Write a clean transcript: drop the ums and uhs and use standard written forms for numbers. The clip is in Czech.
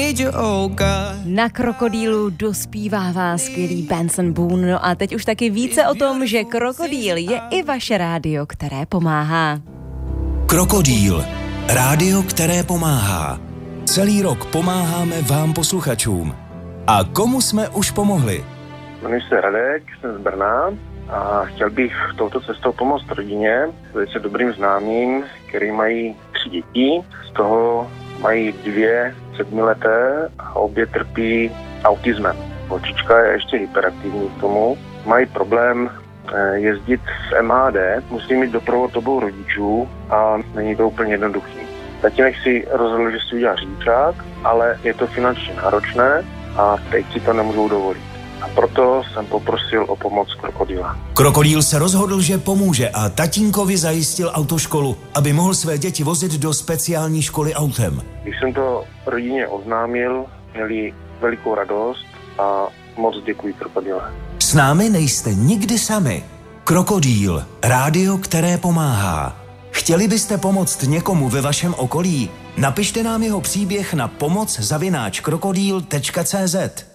Na Krokodýlu dospívává skvělý Benson Boone. No a teď už taky více o tom, že Krokodýl je i vaše rádio, které pomáhá. Krokodýl. Rádio, které pomáhá. Celý rok pomáháme vám posluchačům. A komu jsme už pomohli? Jmenuji se Radek, jsem z Brna a chtěl bych touto cestou pomoct rodině, velice dobrým známým, který mají 3 děti, z toho mají 2 7leté a obě trpí autismem. Holčička je ještě hyperaktivní k tomu. Mají problém jezdit v MHD, musí mít doprovod obou rodičů a není to úplně jednoduchý. Tatínek si rozhodl, že si udělá řidičák, ale je to finančně náročné a teď si to nemůžou dovolit. A proto jsem poprosil o pomoc Krokodýla. Krokodýl se rozhodl, že pomůže a tatínkovi zajistil autoškolu, aby mohl své děti vozit do speciální školy autem. Když jsem to rodině oznámil, měli velikou radost a moc děkuji Krokodýle. S námi nejste nikdy sami. Krokodýl, rádio, které pomáhá. Chtěli byste pomoct někomu ve vašem okolí? Napište nám jeho příběh na pomoc@krokodýl.cz.